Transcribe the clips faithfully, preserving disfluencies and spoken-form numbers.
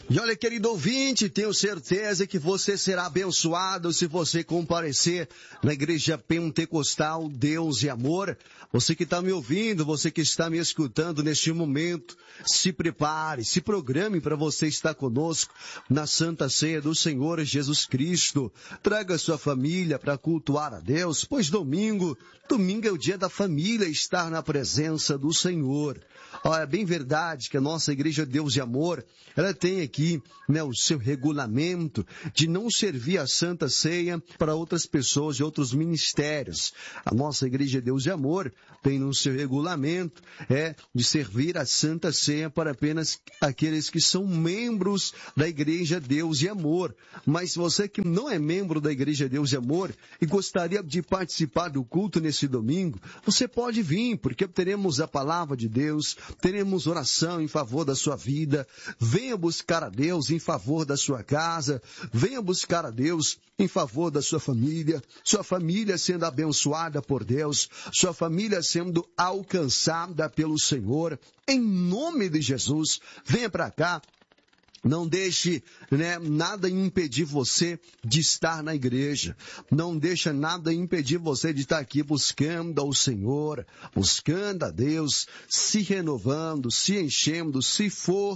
E olha, querido ouvinte, tenho certeza que você será abençoado se você comparecer na Igreja Pentecostal Deus e Amor. Você que está me ouvindo, você que está me escutando neste momento, se prepare, se programe para você estar conosco na Santa Ceia do Senhor Jesus Cristo. Traga sua família para cultuar a Deus, pois domingo, domingo é o dia da família estar na presença do Senhor. Olha, é bem verdade que a nossa Igreja Deus e Amor, ela tem aqui, né, o seu regulamento de não servir a Santa Ceia para outras pessoas de outros ministérios. A nossa Igreja Deus e Amor tem no seu regulamento é de servir a Santa Ceia para apenas aqueles que são membros da Igreja Deus e Amor. Mas você que não é membro da Igreja Deus e Amor e gostaria de participar do culto nesse domingo, você pode vir, porque teremos a palavra de Deus, teremos oração em favor da sua vida. Venha buscar a Deus em favor da sua casa, venha buscar a Deus em favor da sua família, sua família sendo abençoada por Deus, sua família sendo alcançada pelo Senhor, em nome de Jesus. Venha para cá. Não deixe, né, nada impedir você de estar na igreja. Não deixa nada impedir você de estar aqui buscando ao Senhor, buscando a Deus, se renovando, se enchendo, se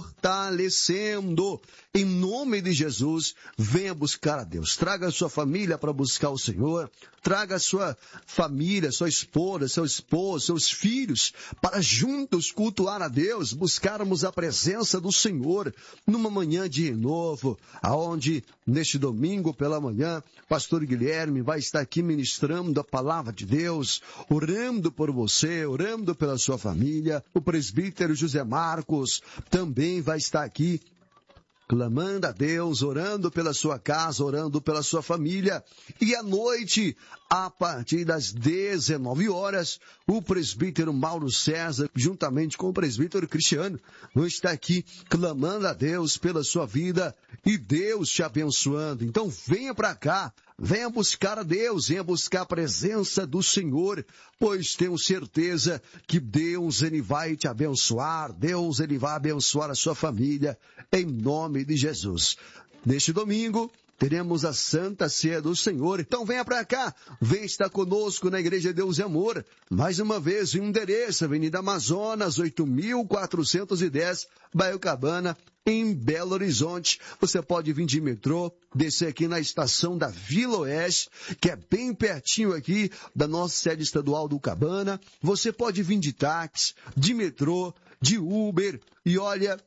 fortalecendo. Em nome de Jesus, venha buscar a Deus. Traga a sua família para buscar o Senhor. Traga a sua família, sua esposa, seu esposo, seus filhos, para juntos cultuar a Deus, buscarmos a presença do Senhor numa manhã de renovo, aonde neste domingo pela manhã, pastor Guilherme vai estar aqui ministrando a palavra de Deus, orando por você, orando pela sua família. O presbítero José Marcos também vai estar aqui clamando a Deus, orando pela sua casa, orando pela sua família. E à noite, a partir das dezenove horas, o presbítero Mauro César, juntamente com o presbítero Cristiano, vão estar aqui clamando a Deus pela sua vida e Deus te abençoando. Então venha para cá, venha buscar a Deus, venha buscar a presença do Senhor, pois tenho certeza que Deus, Ele vai te abençoar, Deus, Ele vai abençoar a sua família, em nome de Jesus. Neste domingo, teremos a Santa Ceia do Senhor. Então venha para cá, venha estar conosco na Igreja Deus e Amor. Mais uma vez, o endereço, Avenida Amazonas, oito mil quatrocentos e dez, Baiocabana, em Belo Horizonte. Você pode vir de metrô, descer aqui na estação da Vila Oeste, que é bem pertinho aqui da nossa sede estadual do Cabana. Você pode vir de táxi, de metrô, de Uber, e olha,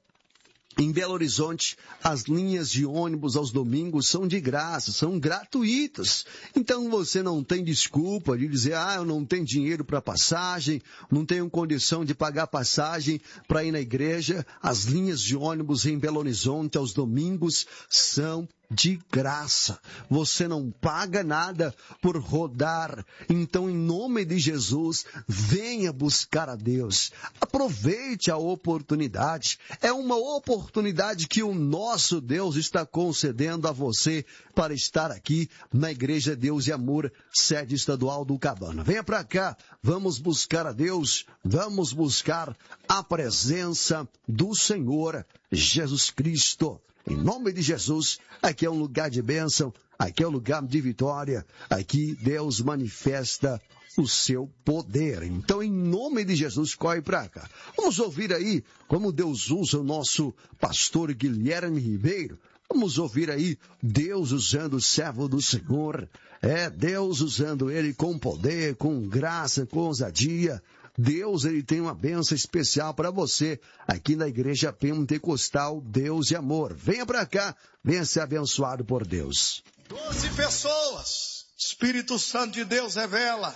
em Belo Horizonte, as linhas de ônibus aos domingos são de graça, são gratuitas. Então você não tem desculpa de dizer, ah, eu não tenho dinheiro para passagem, não tenho condição de pagar passagem para ir na igreja. As linhas de ônibus em Belo Horizonte aos domingos são de graça. Você não paga nada por rodar. Então, em nome de Jesus, venha buscar a Deus. Aproveite a oportunidade. É uma oportunidade que o nosso Deus está concedendo a você para estar aqui na Igreja Deus e Amor, sede estadual do Cabana. Venha para cá. Vamos buscar a Deus. Vamos buscar a presença do Senhor Jesus Cristo. Em nome de Jesus, aqui é um lugar de bênção, aqui é um lugar de vitória, aqui Deus manifesta o seu poder. Então, em nome de Jesus, corre para cá. Vamos ouvir aí como Deus usa o nosso pastor Guilherme Ribeiro. Vamos ouvir aí Deus usando o servo do Senhor. É, Deus usando ele com poder, com graça, com ousadia. Deus, ele tem uma bênção especial para você aqui na Igreja Pentecostal Deus e Amor. Venha para cá, venha ser abençoado por Deus. Doze pessoas, Espírito Santo de Deus revela.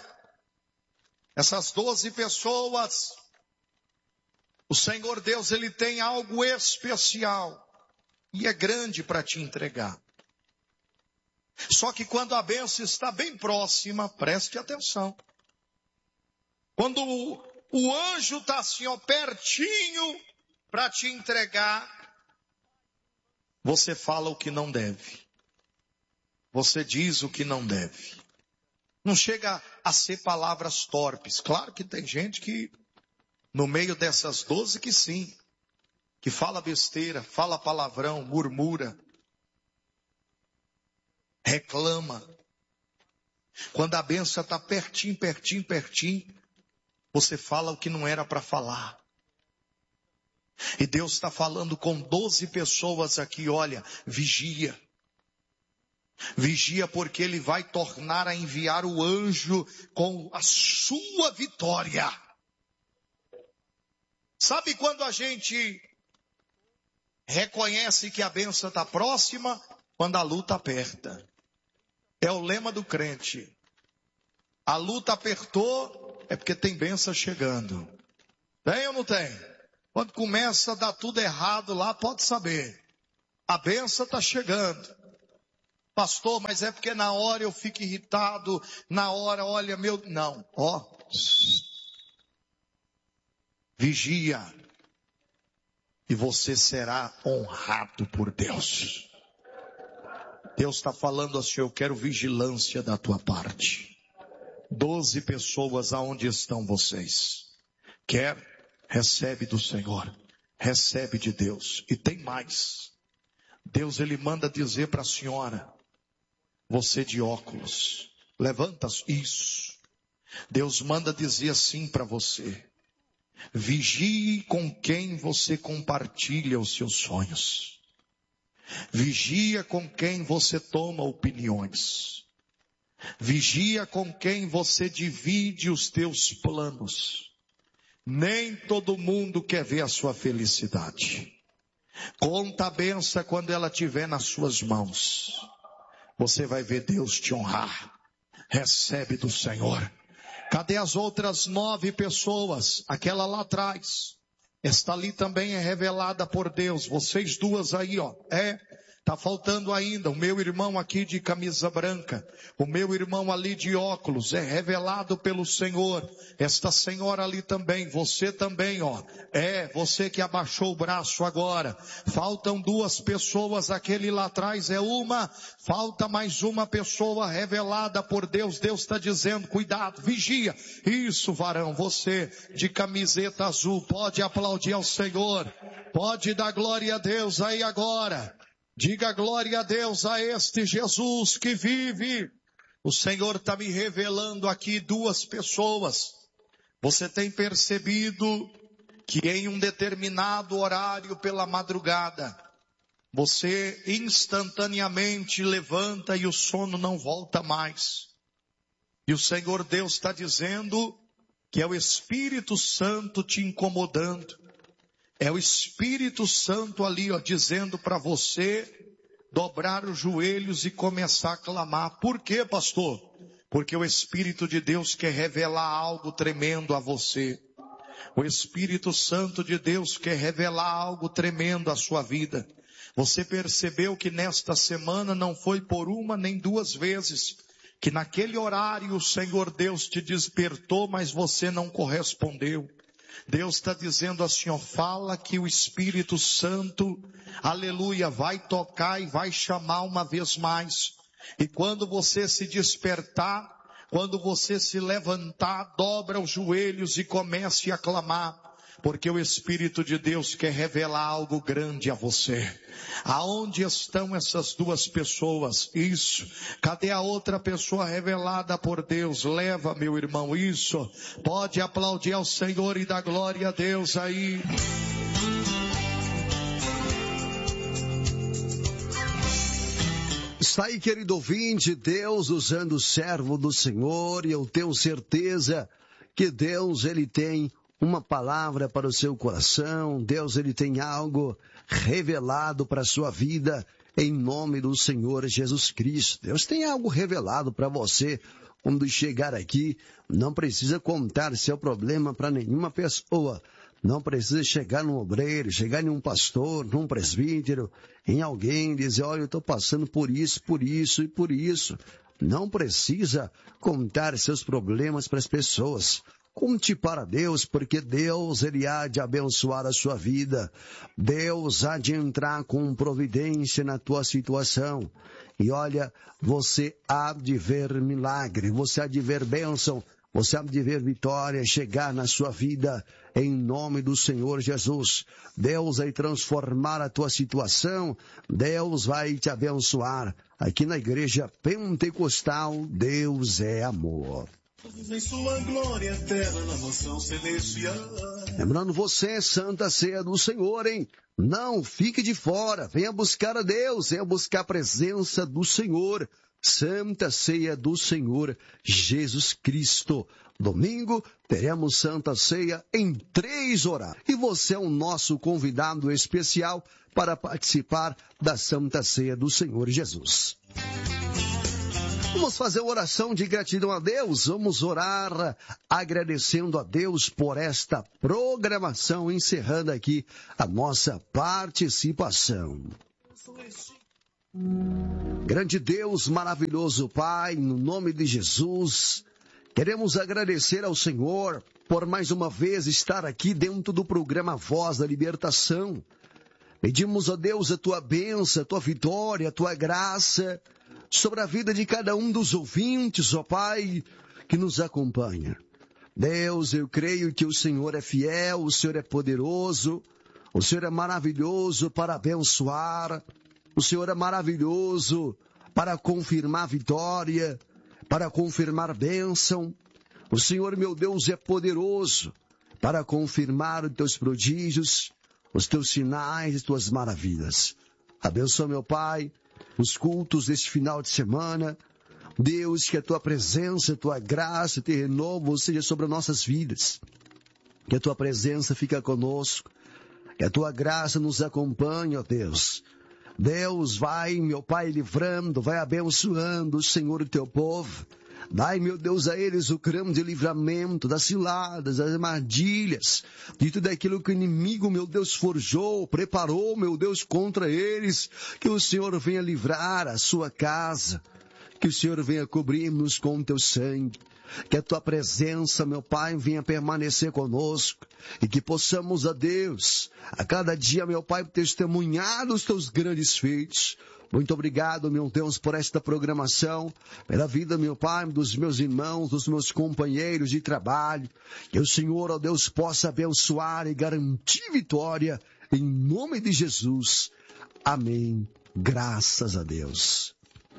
Essas doze pessoas, o Senhor Deus, ele tem algo especial e é grande para te entregar. Só que quando a bênção está bem próxima, preste atenção. Quando o, o anjo está assim, ó, pertinho para te entregar, você fala o que não deve. Você diz o que não deve. Não chega a ser palavras torpes. Claro que tem gente que, no meio dessas doze, que sim. que fala besteira, fala palavrão, murmura, reclama. Quando a bênção está pertinho, pertinho, pertinho, você fala o que não era para falar. E Deus está falando com doze pessoas aqui, olha, vigia. Vigia porque Ele vai tornar a enviar o anjo com a sua vitória. Sabe quando a gente reconhece que a bênção está próxima? Quando a luta aperta. É o lema do crente. A luta apertou, é porque tem bênção chegando. Tem ou não tem? Quando começa a dar tudo errado lá, pode saber. A bênção está chegando. Pastor, mas é porque na hora eu fico irritado, na hora, olha, meu... Não, ó. Vigia. E você será honrado por Deus. Deus está falando assim, eu quero vigilância da tua parte. Doze pessoas, aonde estão vocês? Quer, recebe do Senhor. Recebe de Deus. E tem mais. Deus, Ele manda dizer para a senhora, você de óculos, levanta isso. Deus manda dizer assim para você, vigie com quem você compartilha os seus sonhos. Vigia com quem você toma opiniões. Vigia com quem você divide os teus planos. Nem todo mundo quer ver a sua felicidade. Conta a bênção quando ela estiver nas suas mãos. Você vai ver Deus te honrar. Recebe do Senhor. Cadê as outras nove pessoas? Aquela lá atrás. Esta ali também é revelada por Deus. Vocês duas aí, ó. É, tá faltando ainda. O meu irmão aqui de camisa branca. O meu irmão ali de óculos. É revelado pelo Senhor. Esta senhora ali também. Você também, ó. É, você que abaixou o braço agora. Faltam duas pessoas. Aquele lá atrás é uma. Falta mais uma pessoa revelada por Deus. Deus está dizendo, cuidado, vigia. Isso, varão, você de camiseta azul. Pode aplaudir ao Senhor. Pode dar glória a Deus aí agora. Diga glória a Deus a este Jesus que vive. O Senhor está me revelando aqui duas pessoas. Você tem percebido que em um determinado horário pela madrugada, você instantaneamente levanta e o sono não volta mais. E o Senhor Deus está dizendo que é o Espírito Santo te incomodando. É o Espírito Santo ali, ó, dizendo para você dobrar os joelhos e começar a clamar. Por quê, pastor? Porque o Espírito de Deus quer revelar algo tremendo a você. O Espírito Santo de Deus quer revelar algo tremendo à sua vida. Você percebeu que nesta semana não foi por uma nem duas vezes que naquele horário o Senhor Deus te despertou, mas você não correspondeu. Deus está dizendo assim, ó, fala que o Espírito Santo, aleluia, vai tocar e vai chamar uma vez mais. E quando você se despertar, quando você se levantar, dobra os joelhos e comece a clamar. Porque o Espírito de Deus quer revelar algo grande a você. Aonde estão essas duas pessoas? Isso. Cadê a outra pessoa revelada por Deus? Leva, meu irmão, isso. Pode aplaudir ao Senhor e dar glória a Deus aí. Está aí, querido ouvinte, Deus usando o servo do Senhor, e eu tenho certeza que Deus, Ele tem uma palavra para o seu coração. Deus, Ele tem algo revelado para a sua vida, em nome do Senhor Jesus Cristo. Deus tem algo revelado para você. Quando chegar aqui, não precisa contar seu problema para nenhuma pessoa. Não precisa chegar num obreiro, chegar em um pastor, num presbítero, em alguém, dizer, olha, eu estou passando por isso, por isso e por isso. Não precisa contar seus problemas para as pessoas. Conte para Deus, porque Deus, Ele há de abençoar a sua vida. Deus há de entrar com providência na tua situação. E olha, você há de ver milagre, você há de ver bênção você há de ver vitória chegar na sua vida, em nome do Senhor Jesus. Deus vai transformar a tua situação, Deus vai te abençoar. Aqui na Igreja Pentecostal, Deus é amor. Em sua glória eterna na mansão celestial. Lembrando você, Santa Ceia do Senhor, hein? Não fique de fora, venha buscar a Deus, venha buscar a presença do Senhor. Santa Ceia do Senhor Jesus Cristo. Domingo teremos Santa Ceia em três horários. E você é o nosso convidado especial para participar da Santa Ceia do Senhor Jesus. Vamos fazer uma oração de gratidão a Deus. Vamos orar agradecendo a Deus por esta programação, encerrando aqui a nossa participação. Grande Deus, maravilhoso Pai, no nome de Jesus, queremos agradecer ao Senhor por mais uma vez estar aqui dentro do programa Voz da Libertação. Pedimos a Deus a Tua bênção, a Tua vitória, a Tua graça sobre a vida de cada um dos ouvintes, ó Pai, que nos acompanha. Deus, eu creio que o Senhor é fiel, o Senhor é poderoso, o Senhor é maravilhoso para abençoar, o Senhor é maravilhoso para confirmar vitória, para confirmar bênção. O Senhor, meu Deus, é poderoso para confirmar os teus prodígios, os teus sinais, as tuas maravilhas. Abençoa, meu Pai, os cultos deste final de semana. Deus, que a tua presença, a tua graça, o teu renovo seja sobre as nossas vidas. Que a tua presença fique conosco. Que a tua graça nos acompanhe, ó Deus. Deus, vai, meu Pai, livrando, vai abençoando, Senhor, o teu povo. Dai, meu Deus, a eles o grande livramento das ciladas, das armadilhas, de tudo aquilo que o inimigo, meu Deus, forjou, preparou, meu Deus, contra eles. Que o Senhor venha livrar a sua casa. Que o Senhor venha cobrir-nos com o teu sangue. Que a tua presença, meu Pai, venha permanecer conosco. E que possamos, a Deus, a cada dia, meu Pai, testemunhar os teus grandes feitos. Muito obrigado, meu Deus, por esta programação, pela vida, meu Pai, dos meus irmãos, dos meus companheiros de trabalho. Que o Senhor, ó Deus, possa abençoar e garantir vitória, em nome de Jesus. Amém. Graças a Deus.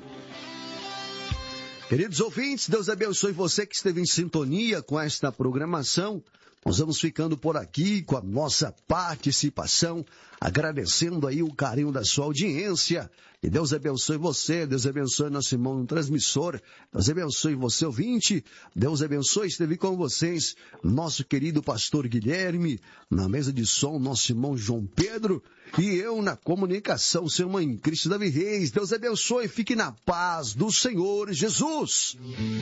Queridos ouvintes, Deus abençoe você que esteve em sintonia com esta programação. Nós vamos ficando por aqui com a nossa participação, agradecendo aí o carinho da sua audiência. E Deus abençoe você, Deus abençoe nosso irmão no transmissor, Deus abençoe você ouvinte, Deus abençoe, esteve com vocês, nosso querido pastor Guilherme, na mesa de som, nosso irmão João Pedro, e eu na comunicação, seu irmão Cristo Davi Reis. Deus abençoe, fique na paz do Senhor Jesus.